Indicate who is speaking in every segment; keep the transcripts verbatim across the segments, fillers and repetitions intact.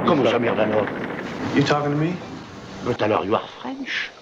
Speaker 1: Comment ça, merde alors?
Speaker 2: You talking to me?
Speaker 1: But alors, you are French?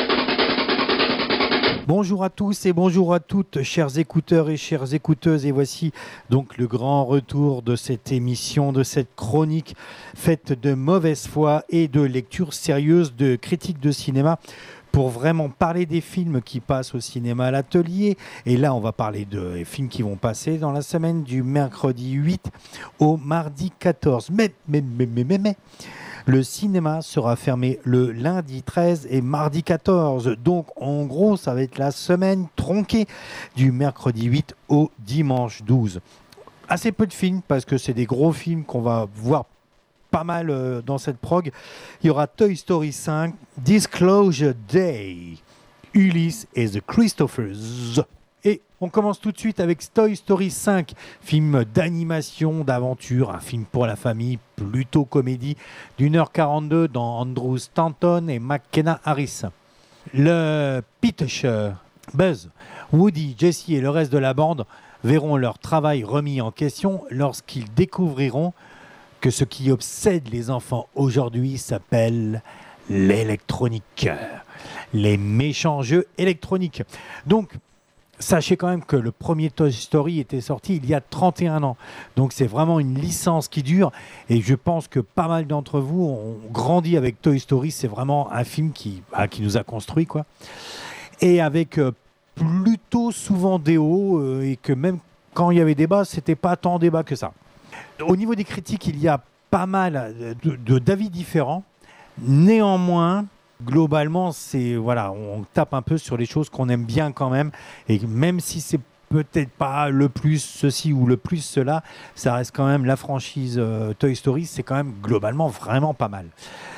Speaker 3: Bonjour à tous et bonjour à toutes, chers écouteurs et chères écouteuses. Et voici donc le grand retour de cette émission, de cette chronique faite de mauvaise foi et de lecture sérieuse de critiques de cinéma pour vraiment parler des films qui passent au cinéma à l'atelier. Et là, on va parler des films qui vont passer dans la semaine du mercredi huit au mardi quatorze. Mais, mais, mais, mais, mais, mais... Le cinéma sera fermé le lundi treize et mardi quatorze. Donc, en gros, ça va être la semaine tronquée du mercredi huit au dimanche douze. Assez peu de films, parce que c'est des gros films qu'on va voir pas mal euh, dans cette prog. Il y aura Toy Story cinq, Disclosure Day, Ulysse et The Christophers. Et on commence tout de suite avec Toy Story cinq, film d'animation, d'aventure, un film pour la famille, plutôt comédie, d'une heure quarante-deux dans Andrew Stanton et McKenna Harris. Le pitch, Buzz, Woody, Jessie et le reste de la bande verront leur travail remis en question lorsqu'ils découvriront que ce qui obsède les enfants aujourd'hui s'appelle l'électronique, les méchants jeux électroniques. Donc, sachez quand même que le premier Toy Story était sorti il y a trente et un ans. Donc c'est vraiment une licence qui dure. Et je pense que pas mal d'entre vous ont grandi avec Toy Story. C'est vraiment un film qui, bah, qui nous a construit, quoi. Et avec euh, plutôt souvent des hauts. Euh, et que même quand il y avait débat, c'était pas tant débat que ça. Au niveau des critiques, il y a pas mal de, de, d'avis différents. Néanmoins... Globalement, c'est voilà, on tape un peu sur les choses qu'on aime bien quand même, et même si c'est peut-être pas le plus ceci ou le plus cela, ça reste quand même la franchise euh, Toy Story, c'est quand même globalement vraiment pas mal.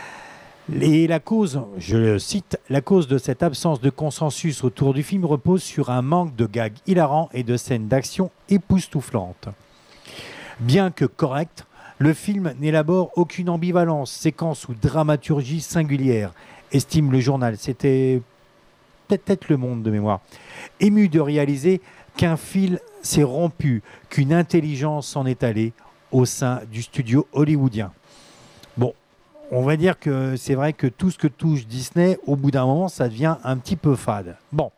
Speaker 3: Et la cause, je le cite, la cause de cette absence de consensus autour du film repose sur un manque de gags hilarants et de scènes d'action époustouflantes. Bien que correct, le film n'élabore aucune ambivalence, séquence ou dramaturgie singulière, estime le journal. C'était peut-être Le Monde de mémoire. Ému de réaliser qu'un fil s'est rompu, qu'une intelligence s'en est allée au sein du studio hollywoodien. Bon, on va dire que c'est vrai que tout ce que touche Disney, au bout d'un moment, ça devient un petit peu fade. Bon.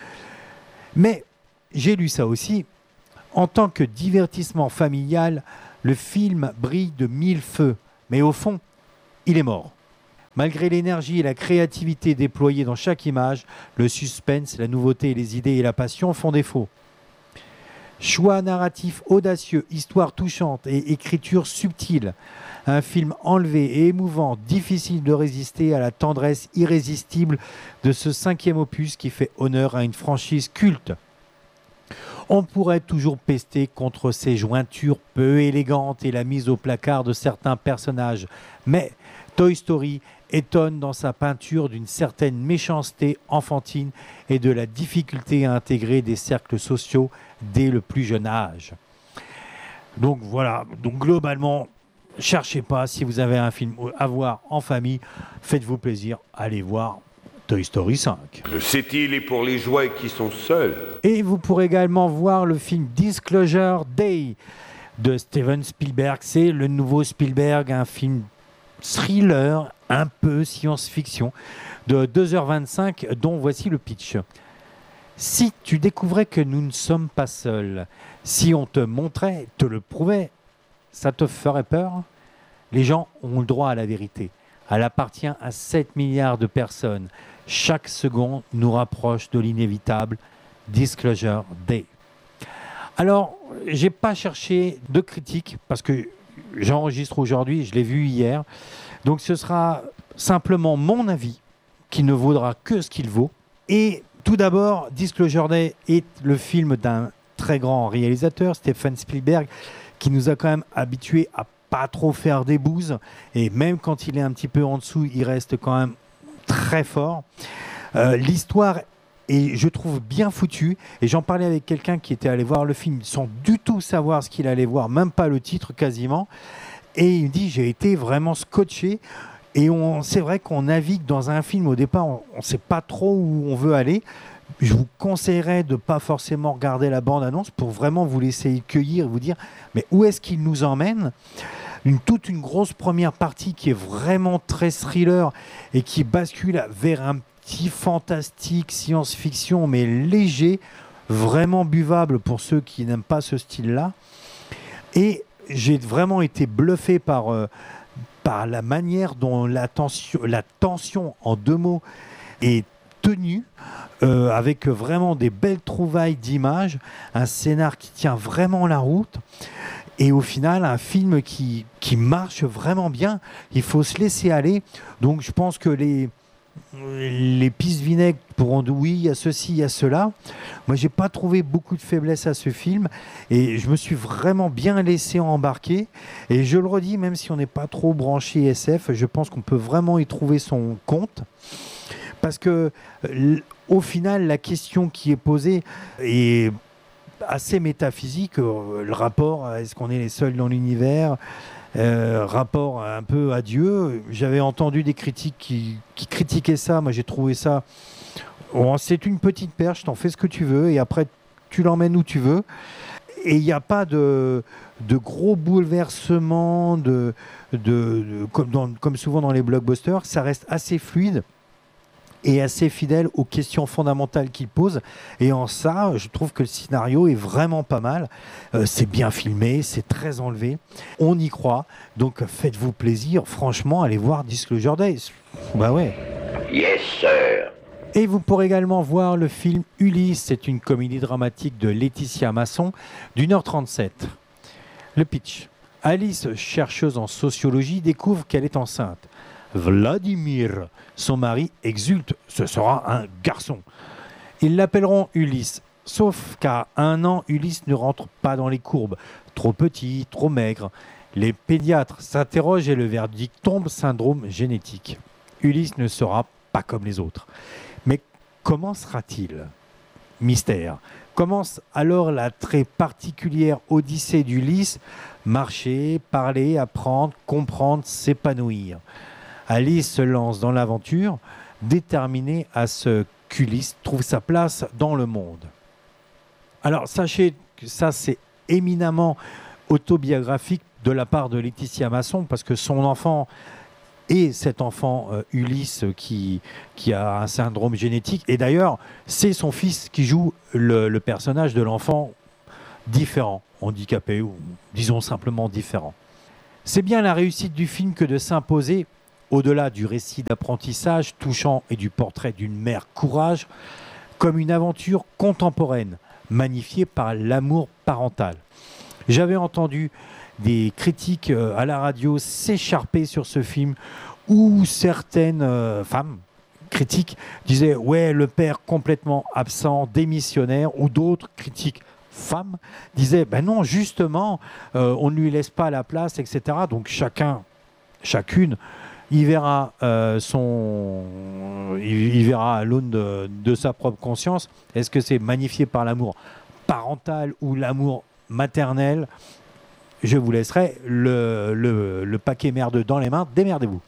Speaker 3: Mais j'ai lu ça aussi. En tant que divertissement familial, le film brille de mille feux. Mais au fond, il est mort. Malgré l'énergie et la créativité déployées dans chaque image, le suspense, la nouveauté, les idées et la passion font défaut. Choix narratif audacieux, histoire touchante et écriture subtile. Un film enlevé et émouvant, difficile de résister à la tendresse irrésistible de ce cinquième opus qui fait honneur à une franchise culte. On pourrait toujours pester contre ces jointures peu élégantes et la mise au placard de certains personnages, mais Toy Story étonne dans sa peinture d'une certaine méchanceté enfantine et de la difficulté à intégrer des cercles sociaux dès le plus jeune âge. Donc voilà, donc globalement, cherchez pas, si vous avez un film à voir en famille, faites-vous plaisir, allez voir Toy Story cinq.
Speaker 4: Le sait-il est pour les jouets qui sont seuls.
Speaker 3: Et vous pourrez également voir le film Disclosure Day de Steven Spielberg. C'est le nouveau Spielberg, un film thriller, un peu science-fiction, de deux heures vingt-cinq, dont voici le pitch. Si tu découvrais que nous ne sommes pas seuls, si on te montrait, te le prouvait, ça te ferait peur? Les gens ont le droit à la vérité. Elle appartient à sept milliards de personnes. Chaque seconde nous rapproche de l'inévitable. Disclosure Day. Alors, j'ai pas cherché de critique parce que j'enregistre aujourd'hui, je l'ai vu hier. Donc ce sera simplement mon avis qui ne vaudra que ce qu'il vaut. Et tout d'abord, Disclosure Day est le film d'un très grand réalisateur, Steven Spielberg, qui nous a quand même habitués à pas trop faire des bouses, et même quand il est un petit peu en dessous, il reste quand même très fort. Euh, l'histoire est, je trouve, bien foutue, et j'en parlais avec quelqu'un qui était allé voir le film sans du tout savoir ce qu'il allait voir, même pas le titre quasiment, et il me dit j'ai été vraiment scotché, et on, c'est vrai qu'on navigue dans un film au départ, on ne sait pas trop où on veut aller. Je vous conseillerais de ne pas forcément regarder la bande-annonce pour vraiment vous laisser cueillir et vous dire mais où est-ce qu'il nous emmène. une, toute une grosse première partie qui est vraiment très thriller et qui bascule vers un petit fantastique science-fiction, mais léger, vraiment buvable pour ceux qui n'aiment pas ce style-là. Et j'ai vraiment été bluffé par, euh, par la manière dont la tension, la tension en deux mots est tenue, euh, avec vraiment des belles trouvailles d'images, un scénar qui tient vraiment la route, et au final un film qui, qui marche vraiment bien. Il faut se laisser aller. Donc je pense que les les pistes vinaigres pourront dire oui, il y a ceci, il y a cela. Moi, j'ai pas trouvé beaucoup de faiblesse à ce film et je me suis vraiment bien laissé embarquer. Et je le redis, même si on n'est pas trop branché S F, je pense qu'on peut vraiment y trouver son compte. Parce que, au final, la question qui est posée est assez métaphysique. Le rapport, est-ce qu'on est les seuls dans l'univers ? Euh, rapport un peu à Dieu. J'avais entendu des critiques qui, qui critiquaient ça. Moi, j'ai trouvé ça... Bon, c'est une petite perche, t'en fais ce que tu veux, et après, tu l'emmènes où tu veux. Et il n'y a pas de, de gros bouleversements, de, de, de, comme, dans, comme souvent dans les blockbusters. Ça reste assez fluide et assez fidèle aux questions fondamentales qu'il pose. Et en ça, je trouve que le scénario est vraiment pas mal. Euh, c'est bien filmé, c'est très enlevé. On y croit. Donc faites-vous plaisir. Franchement, allez voir Disclosure Days. Bah ouais.
Speaker 1: Yes, sir.
Speaker 3: Et vous pourrez également voir le film Ulysse. C'est une comédie dramatique de Laetitia Masson d'une heure trente-sept. Le pitch. Alice, chercheuse en sociologie, découvre qu'elle est enceinte. Vladimir, son mari, exulte, ce sera un garçon. Ils l'appelleront Ulysse, sauf qu'à un an, Ulysse ne rentre pas dans les courbes. Trop petit, trop maigre. Les pédiatres s'interrogent et le verdict tombe, syndrome génétique. Ulysse ne sera pas comme les autres. Mais comment sera-t-il ? Mystère. Commence alors la très particulière odyssée d'Ulysse, marcher, parler, apprendre, comprendre, s'épanouir. Alice se lance dans l'aventure, déterminée à ce qu'Ulysse trouve sa place dans le monde. Alors, sachez que ça, c'est éminemment autobiographique de la part de Laetitia Masson, parce que son enfant est cet enfant euh, Ulysse qui, qui a un syndrome génétique. Et d'ailleurs, c'est son fils qui joue le, le personnage de l'enfant différent, handicapé, ou disons simplement différent. C'est bien la réussite du film que de s'imposer, au-delà du récit d'apprentissage touchant et du portrait d'une mère courage, comme une aventure contemporaine, magnifiée par l'amour parental. J'avais entendu des critiques à la radio s'écharper sur ce film, où certaines euh, femmes critiques disaient « ouais, le père complètement absent, démissionnaire », ou d'autres critiques femmes disaient ben « non, justement, euh, on ne lui laisse pas la place, et cetera » Donc chacun, chacune, il verra euh, son, il, il verra à l'aune de, de sa propre conscience. Est-ce que c'est magnifié par l'amour parental ou l'amour maternel ? Je vous laisserai le, le, le paquet merdeux dans les mains. Démerdez-vous.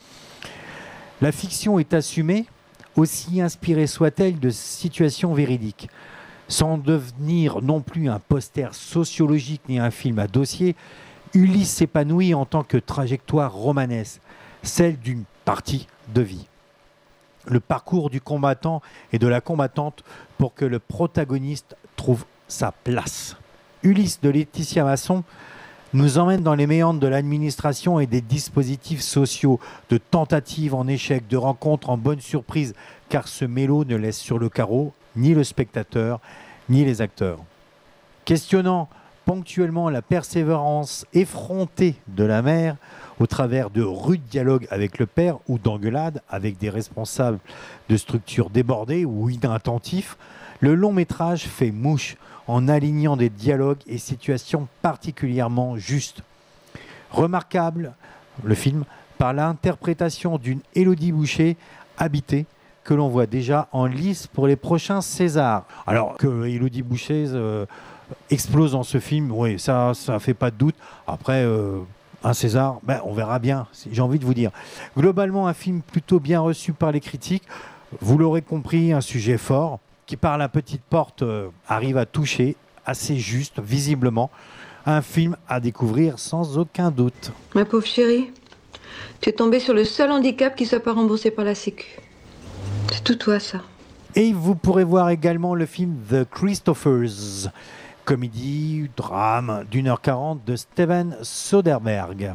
Speaker 3: La fiction est assumée, aussi inspirée soit-elle de situations véridiques. Sans devenir non plus un poster sociologique ni un film à dossier, Ulysse s'épanouit en tant que trajectoire romanesque, celle d'une partie de vie. Le parcours du combattant et de la combattante pour que le protagoniste trouve sa place. Ulysse de Laetitia Masson nous emmène dans les méandres de l'administration et des dispositifs sociaux, de tentatives en échec, de rencontres en bonne surprise, car ce mélo ne laisse sur le carreau ni le spectateur, ni les acteurs. Questionnant ponctuellement la persévérance effrontée de la mère, au travers de rudes dialogues avec le père ou d'engueulades avec des responsables de structures débordées ou inattentifs, le long métrage fait mouche en alignant des dialogues et situations particulièrement justes. Remarquable, le film, par l'interprétation d'une Élodie Boucher habitée, que l'on voit déjà en lice pour les prochains Césars. Alors que Élodie Boucher euh, explose dans ce film, oui, ça ça fait pas de doute. Après, euh, un César, ben, on verra bien, j'ai envie de vous dire. Globalement, un film plutôt bien reçu par les critiques. Vous l'aurez compris, un sujet fort, qui par la petite porte euh, arrive à toucher, assez juste, visiblement. Un film à découvrir sans aucun doute.
Speaker 2: Ma pauvre chérie, tu es tombée sur le seul handicap qui soit pas remboursé par la Sécu. C'est tout toi, ça.
Speaker 3: Et vous pourrez voir également le film The Christophers, comédie, drame d'une heure quarante de Steven Soderbergh.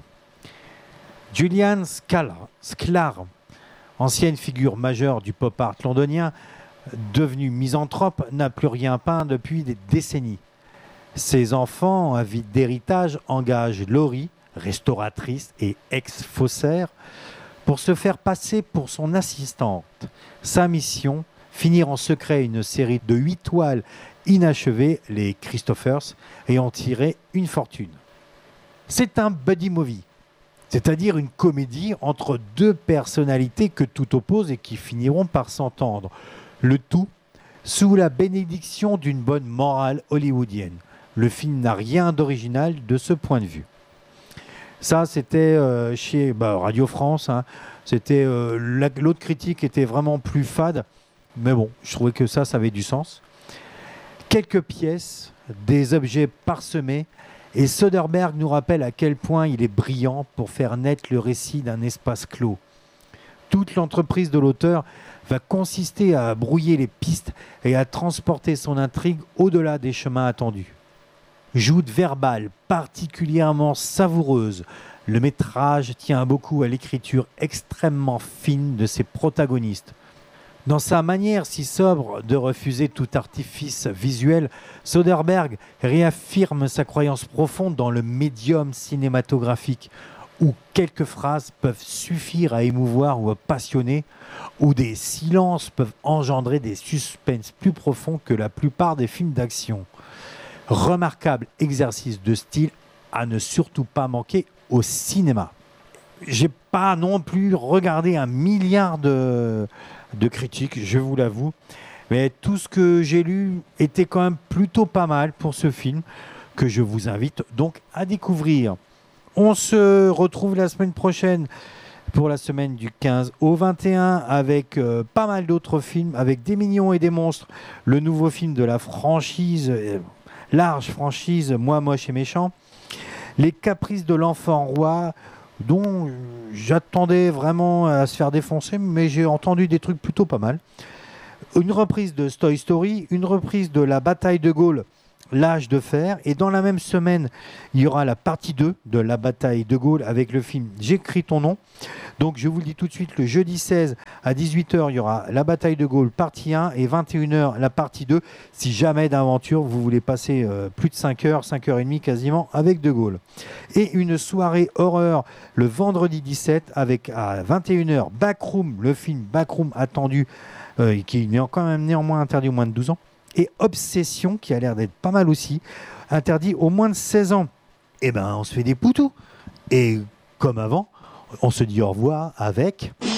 Speaker 3: Julian Sklar, Sklar, ancienne figure majeure du pop art londonien, devenu misanthrope, n'a plus rien peint depuis des décennies. Ses enfants, avides d'héritage, engagent Laurie, restauratrice et ex-faussaire, pour se faire passer pour son assistante. Sa mission, finir en secret une série de huit toiles inachevées, les Christophers, et en tirer une fortune. C'est un buddy movie, c'est-à-dire une comédie entre deux personnalités que tout oppose et qui finiront par s'entendre. Le tout sous la bénédiction d'une bonne morale hollywoodienne. Le film n'a rien d'original de ce point de vue. Ça, c'était euh, chez bah, Radio France. Hein. C'était euh, la, l'autre critique était vraiment plus fade, mais bon, je trouvais que ça, ça avait du sens. Quelques pièces, des objets parsemés, et Soderbergh nous rappelle à quel point il est brillant pour faire naître le récit d'un espace clos. Toute l'entreprise de l'auteur va consister à brouiller les pistes et à transporter son intrigue au-delà des chemins attendus. Joute verbale particulièrement savoureuse, le métrage tient beaucoup à l'écriture extrêmement fine de ses protagonistes. Dans sa manière si sobre de refuser tout artifice visuel, Soderbergh réaffirme sa croyance profonde dans le médium cinématographique, où quelques phrases peuvent suffire à émouvoir ou à passionner, où des silences peuvent engendrer des suspens plus profonds que la plupart des films d'action. Remarquable exercice de style à ne surtout pas manquer au cinéma. J'ai pas non plus regardé un milliard de, de critiques, je vous l'avoue, mais tout ce que j'ai lu était quand même plutôt pas mal pour ce film, que je vous invite donc à découvrir. On se retrouve la semaine prochaine pour la semaine du quinze au vingt et un avec euh, pas mal d'autres films, avec Des mignons et des monstres, le nouveau film de la franchise, euh, large franchise Moi moche et méchant, Les caprices de l'enfant roi, dont j'attendais vraiment à se faire défoncer, mais j'ai entendu des trucs plutôt pas mal. Une reprise de Toy Story, une reprise de La bataille de Gaulle, L'âge de fer, et dans la même semaine, il y aura la partie deux de La bataille de Gaulle avec le film J'écris ton nom. Donc je vous le dis tout de suite, le jeudi seize à dix-huit heures, il y aura La bataille de Gaulle partie un et vingt et une heures la partie deux, si jamais d'aventure vous voulez passer euh, plus de cinq heures, cinq heures trente quasiment avec De Gaulle. Et une soirée horreur le vendredi dix-sept avec à vingt et une heures Backroom, le film Backroom attendu, euh, qui est quand même néanmoins interdit aux moins de douze ans. Et Obsession, qui a l'air d'être pas mal aussi, interdit aux moins de seize ans. Eh ben, on se fait des poutous. Et comme avant, on se dit au revoir avec...